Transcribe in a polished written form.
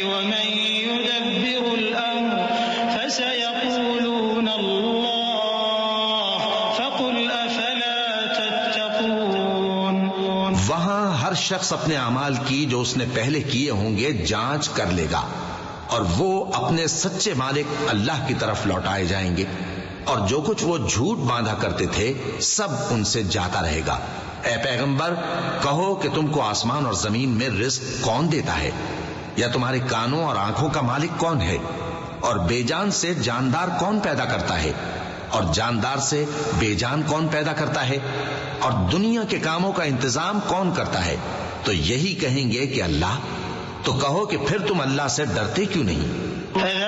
ومن يدبر الأمر فسيقولون الله فقل أفلا تتقون. وہاں ہر شخص اپنے اعمال کی جو اس نے پہلے کیے ہوں گے جانچ کر لے گا، اور وہ اپنے سچے مالک اللہ کی طرف لوٹائے جائیں گے، اور جو کچھ وہ جھوٹ باندھا کرتے تھے سب ان سے جاتا رہے گا. اے پیغمبر کہو کہ تم کو آسمان اور زمین میں رزق کون دیتا ہے، یا تمہارے کانوں اور آنکھوں کا مالک کون ہے، اور بے جان سے جاندار کون پیدا کرتا ہے، اور جاندار سے بے جان کون پیدا کرتا ہے، اور دنیا کے کاموں کا انتظام کون کرتا ہے؟ تو یہی کہیں گے کہ اللہ. تو کہو کہ پھر تم اللہ سے ڈرتے کیوں نہیں؟